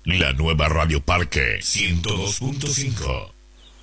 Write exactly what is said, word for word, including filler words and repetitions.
La nueva Radio Parque ciento dos punto cinco.